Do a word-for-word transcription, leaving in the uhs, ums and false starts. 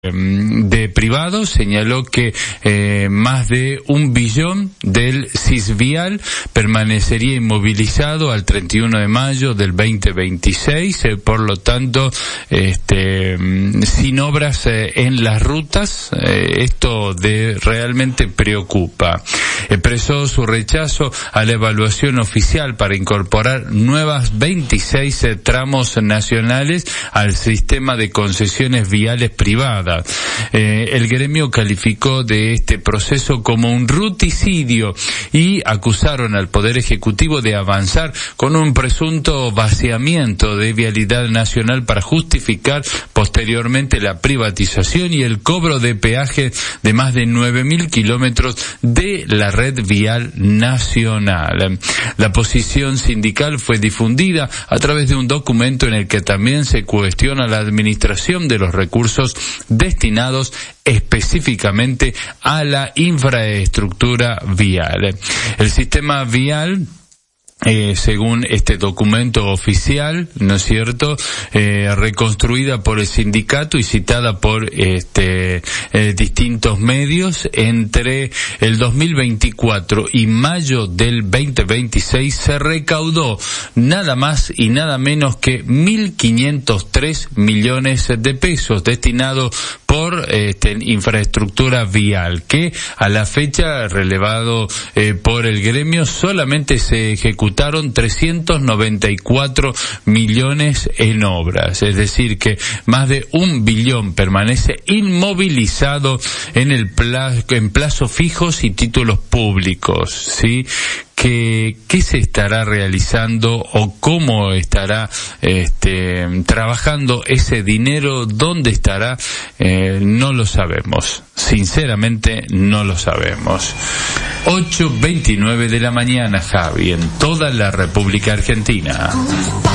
de privados señaló que eh, más de un billón del Sisvial permanecería inmovilizado al treinta y uno de mayo del veinte veintiséis, eh, por lo tanto, este, sin obras eh, en las rutas. Eh, esto de realmente preocupa. Expresó su rechazo a la evaluación oficial para incorporar nuevas veintiséis eh, tramos nacionales al sistema de concesiones viales privadas. Eh, el gremio calificó de este proceso como un ruticidio y acusaron al Poder Ejecutivo de avanzar con un presunto vaciamiento de vialidad nacional para justificar posteriormente la privatización y el cobro de peaje de más de nueve mil kilómetros de la red vial nacional. La posición sindical fue difundida a través de un documento en el que también se cuestiona la administración de los recursos destinados específicamente a la infraestructura vial. El sistema vial, Eh, según este documento oficial, ¿no es cierto?, eh, reconstruida por el sindicato y citada por este eh, distintos medios, entre el dos mil veinticuatro y mayo del veinte veintiséis se recaudó nada más y nada menos que mil quinientos tres millones de pesos destinados por este, infraestructura vial, que a la fecha, relevado eh, por el gremio, solamente se ejecutó trescientos noventa y cuatro millones en obras, es decir que más de un billón permanece inmovilizado en el plazo, en plazos fijos y títulos públicos, ¿sí? ¿Qué, qué se estará realizando o cómo estará este, trabajando ese dinero? ¿Dónde estará? Eh, no lo sabemos. Sinceramente, no lo sabemos. ocho veintinueve de la mañana, Javi, en toda la República Argentina.